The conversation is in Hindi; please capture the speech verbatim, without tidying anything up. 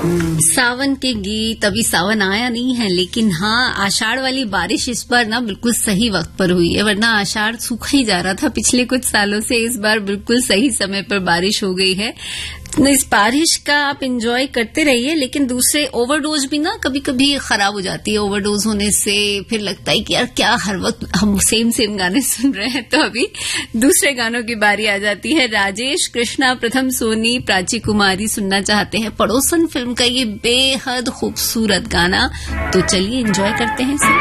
सावन के गीत, अभी सावन आया नहीं है, लेकिन हाँ आषाढ़ वाली बारिश इस बार ना बिल्कुल सही वक्त पर हुई है, वरना आषाढ़ सूखा ही जा रहा था पिछले कुछ सालों से। इस बार बिल्कुल सही समय पर बारिश हो गई है। इस बारिश का आप एंजॉय करते रहिए, लेकिन दूसरे ओवरडोज भी ना कभी कभी खराब हो जाती है। ओवरडोज होने से फिर लगता है कि यार क्या हर वक्त हम सेम सेम गाने सुन रहे हैं, तो अभी दूसरे गानों की बारी आ जाती है। राजेश कृष्णा, प्रथम सोनी, प्राची कुमारी सुनना चाहते हैं पड़ोसन फिल्म का ये बेहद खूबसूरत गाना, तो चलिए एंजॉय करते हैं इसे।